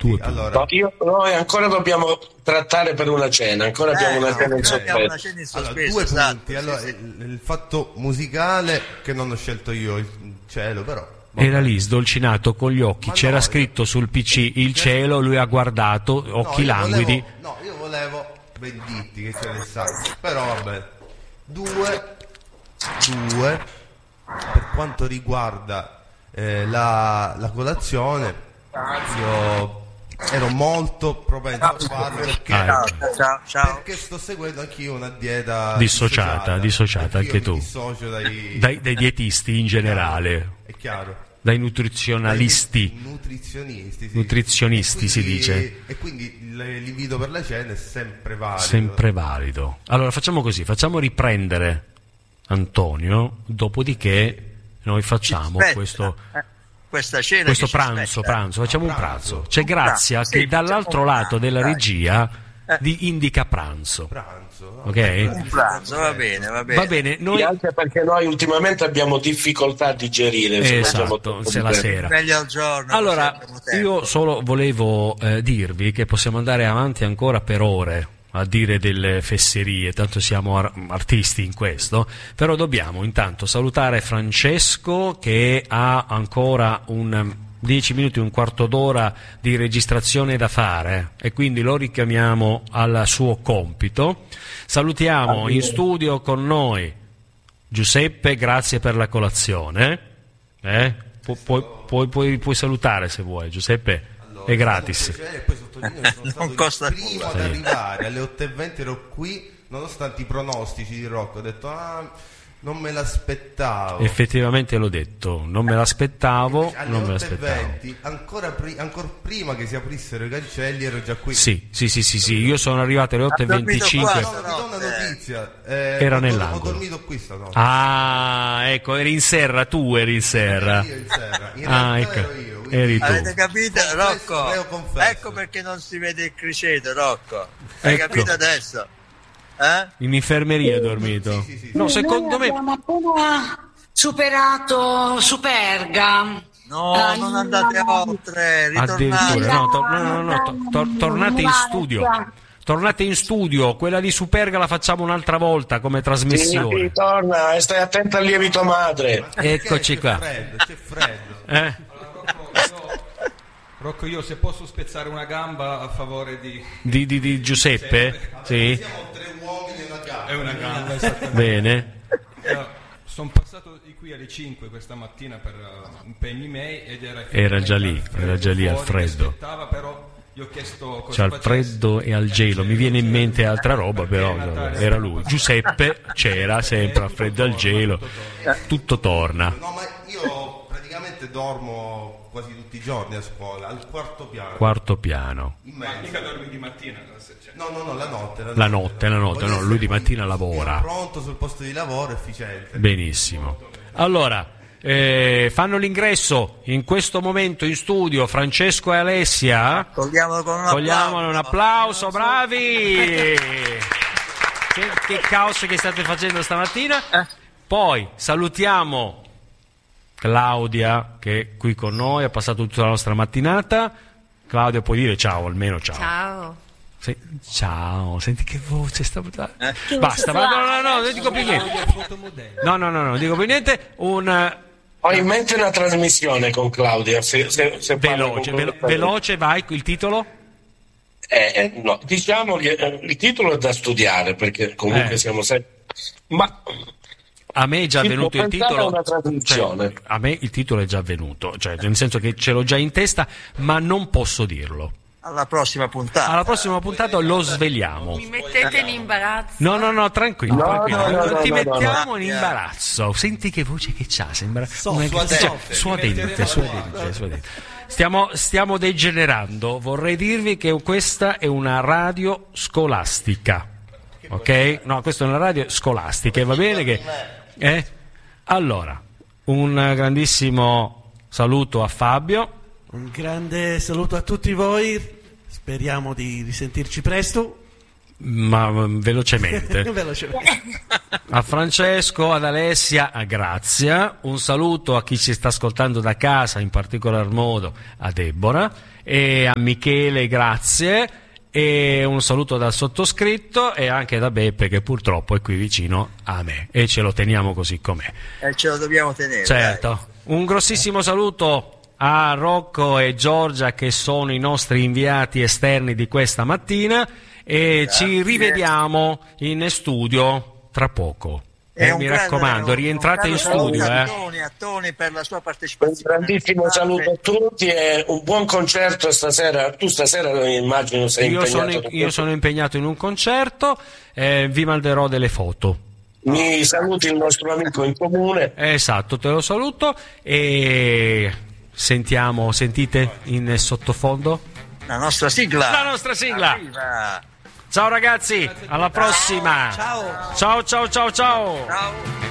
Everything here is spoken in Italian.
tu. Allora, noi ancora dobbiamo trattare per una cena, ancora abbiamo una cena in sospeso. Allora, due punti. Allora, il fatto musicale che non ho scelto io, il cielo, però. Era lì sdolcinato con gli occhi, c'era scritto sul PC il cielo, lui ha guardato, occhi languidi. Io volevo Venditti, che c'è nel sangue, però vabbè. Due, per quanto riguarda la colazione, io ero molto propenso a farlo perché sto seguendo anch'io una dieta dissociata anche tu. Mi dissocio dai dietisti in generale. È chiaro. Dai nutrizionisti quindi, si dice. E quindi l'invito per la cena è sempre valido. Allora facciamo così, facciamo riprendere Antonio, dopodiché noi facciamo questa cena, questo pranzo, facciamo un pranzo. C'è Grazia che dall'altro lato della regia indica pranzo. Ok? Un pranzo, va bene. Noi... Anche perché noi ultimamente abbiamo difficoltà a digerire. Esatto, se la sera. Meglio al giorno. Allora, io solo volevo dirvi che possiamo andare avanti ancora per ore a dire delle fesserie, tanto siamo artisti in questo, però dobbiamo intanto salutare Francesco che ha ancora 10 minuti, un quarto d'ora di registrazione da fare e quindi lo richiamiamo al suo compito. Salutiamo in studio con noi Giuseppe, grazie per la colazione. Puoi salutare se vuoi, Giuseppe, è gratis. Non costa prima ad arrivare alle 8:20 ero qui, nonostante i pronostici di Rocco. Ho detto non me l'aspettavo. Effettivamente l'ho detto, non me l'aspettavo. Alle 8:20, ancora prima che si aprissero i cancelli, ero già qui. Sì, io sono arrivato alle 8:25. No, vi do una notizia. Era nell'angolo. Ho dormito qui stanotte. Ecco, eri in serra, tu eri in serra. Io in serra. In realtà ecco. ero io. Eri tu. Avete capito, Rocco? Confesso. Ecco perché non si vede il criceto, Rocco. Hai capito adesso? In infermeria hai dormito? Sì. No, secondo me abbiamo appena superato Superga. No, non andate oltre, ritornate. Tornate in studio. Tornate in studio, quella di Superga la facciamo un'altra volta come trasmissione. Sì, torna e stai attento al lievito madre. Eccoci qua. C'è freddo. Rocco, io se posso spezzare una gamba a favore di Giuseppe? Sì. Siamo 3 uomini e una gamba, esattamente. Bene. Sono passato di qui alle 5 questa mattina per impegni miei ed era già lì al freddo. Però io ho chiesto cosa c'è al freddo e al gelo, mi viene in mente altra roba, però era lui. Giuseppe c'era sempre al freddo e al gelo, tutto torna. No, ma io praticamente dormo quasi tutti i giorni a scuola, al quarto piano. Ma mica dormi di mattina? No, la notte. No, lui di mattina lavora. Pronto sul posto di lavoro, efficiente. Benissimo. Allora, fanno l'ingresso in questo momento in studio Francesco e Alessia. Cogliamolo un applauso, bravi! Che caos che state facendo stamattina. Poi salutiamo Claudia che è qui con noi, ha passato tutta la nostra mattinata. Claudia, puoi dire ciao, almeno ciao. Ciao, senti che voce sta basta, no, non dico più niente. No, dico più niente. Ho in mente una trasmissione con Claudia. Se veloce, vai, il titolo? No, diciamo che il titolo è da studiare perché comunque siamo sempre. Ma a me è già venuto il titolo. A me il titolo è già venuto, nel senso che ce l'ho già in testa, ma non posso dirlo. Alla prossima puntata lo sveliamo. Mi mettete in imbarazzo. No, tranquillo. Ti mettiamo in imbarazzo. Senti che voce che c'ha, sembra suadente. Stiamo degenerando. Vorrei dirvi che questa è una radio scolastica. Ok? No, questa è una radio scolastica, va bene che allora, un grandissimo saluto a Fabio. Un grande saluto a tutti voi. Speriamo di risentirci presto. Ma velocemente. Velocemente. A Francesco, ad Alessia, a Grazia, un saluto a chi ci sta ascoltando da casa, in particolar modo a Deborah, e a Michele, grazie, e un saluto dal sottoscritto e anche da Beppe, che purtroppo è qui vicino a me, e ce lo teniamo così com'è. Ce lo dobbiamo tenere. Certo. Dai. Un grossissimo saluto a Rocco e Giorgia, che sono i nostri inviati esterni di questa mattina, e Grazie. ci rivediamo in studio tra poco. Mi raccomando, rientrate in studio. A Toni per la sua Un partecipazione. grandissimo saluto a tutti e un buon concerto stasera. Tu stasera immagino sei impegnato. Io sono impegnato in un concerto, vi manderò delle foto. Mi saluti il nostro amico in comune. Esatto, te lo saluto e sentite in sottofondo La nostra sigla. la nostra sigla. Arriva. Ciao ragazzi, alla prossima. Ciao. Ciao ciao ciao ciao. Ciao.